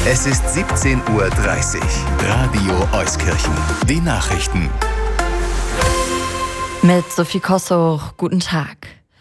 Es ist 17:30 Uhr. Radio Euskirchen. Die Nachrichten. Mit Sophie Kossoch, guten Tag.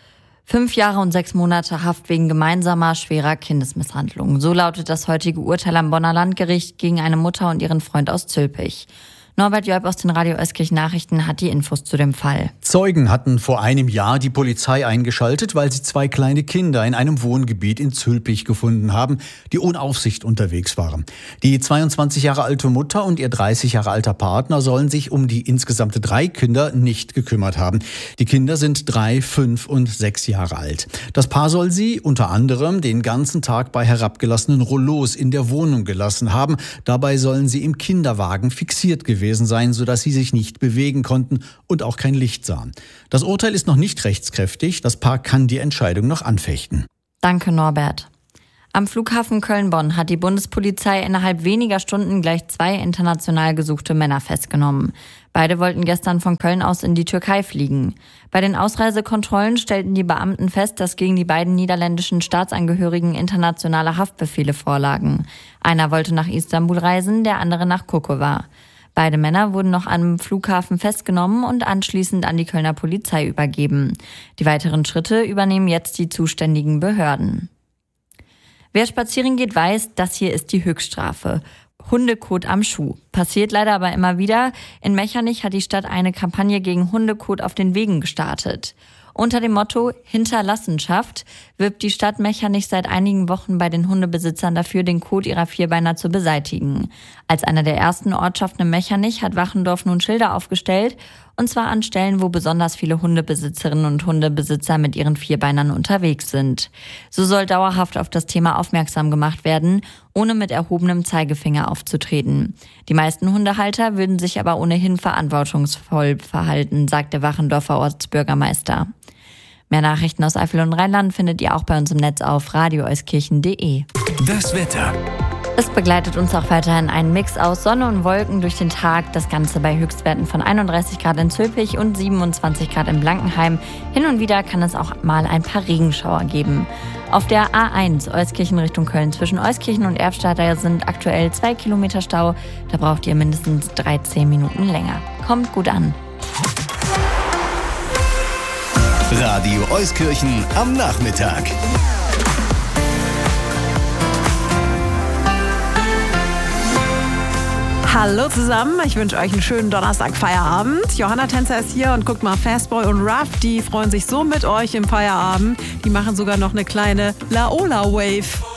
5 Jahre und 6 Monate Haft wegen gemeinsamer schwerer Kindesmisshandlung. So lautet das heutige Urteil am Bonner Landgericht gegen eine Mutter und ihren Freund aus Zülpich. Norbert Jöb aus den Radio Euskirchen Nachrichten hat die Infos zu dem Fall. Zeugen hatten vor einem Jahr die Polizei eingeschaltet, weil sie 2 kleine Kinder in einem Wohngebiet in Zülpich gefunden haben, die ohne Aufsicht unterwegs waren. Die 22 Jahre alte Mutter und ihr 30 Jahre alter Partner sollen sich um die insgesamt 3 Kinder nicht gekümmert haben. Die Kinder sind 3, 5 und 6 Jahre alt. Das Paar soll sie unter anderem den ganzen Tag bei herabgelassenen Rollos in der Wohnung gelassen haben. Dabei sollen sie im Kinderwagen fixiert gewesen sein, sodass sie sich nicht bewegen konnten und auch kein Licht sahen. Das Urteil ist noch nicht rechtskräftig. Das Paar kann die Entscheidung noch anfechten. Danke, Norbert. Am Flughafen Köln-Bonn hat die Bundespolizei innerhalb weniger Stunden gleich 2 international gesuchte Männer festgenommen. Beide wollten gestern von Köln aus in die Türkei fliegen. Bei den Ausreisekontrollen stellten die Beamten fest, dass gegen die beiden niederländischen Staatsangehörigen internationale Haftbefehle vorlagen. Einer wollte nach Istanbul reisen, der andere nach Kokova. Beide Männer wurden noch am Flughafen festgenommen und anschließend an die Kölner Polizei übergeben. Die weiteren Schritte übernehmen jetzt die zuständigen Behörden. Wer spazieren geht, weiß, das hier ist die Höchststrafe. Hundekot am Schuh. Passiert leider aber immer wieder. In Mechernich hat die Stadt eine Kampagne gegen Hundekot auf den Wegen gestartet. Unter dem Motto Hinterlassenschaft wirbt die Stadt Mechernich seit einigen Wochen bei den Hundebesitzern dafür, den Kot ihrer Vierbeiner zu beseitigen. Als einer der ersten Ortschaften in Mechernich hat Wachendorf nun Schilder aufgestellt, und zwar an Stellen, wo besonders viele Hundebesitzerinnen und Hundebesitzer mit ihren Vierbeinern unterwegs sind. So soll dauerhaft auf das Thema aufmerksam gemacht werden, ohne mit erhobenem Zeigefinger aufzutreten. Die meisten Hundehalter würden sich aber ohnehin verantwortungsvoll verhalten, sagt der Wachendorfer Ortsbürgermeister. Mehr Nachrichten aus Eifel und Rheinland findet ihr auch bei uns im Netz auf radioeuskirchen.de. Das Wetter. Es begleitet uns auch weiterhin ein Mix aus Sonne und Wolken durch den Tag. Das Ganze bei Höchstwerten von 31 Grad in Zülpich und 27 Grad in Blankenheim. Hin und wieder kann es auch mal ein paar Regenschauer geben. Auf der A1 Euskirchen Richtung Köln zwischen Euskirchen und Erftstadt sind aktuell 2 Kilometer Stau. Da braucht ihr mindestens 13 Minuten länger. Kommt gut an. Radio Euskirchen am Nachmittag. Hallo zusammen, ich wünsche euch einen schönen Donnerstag-Feierabend. Johanna Tänzer ist hier und guckt mal, Fastboy und Ruff, die freuen sich so mit euch im Feierabend. Die machen sogar noch eine kleine Laola-Wave.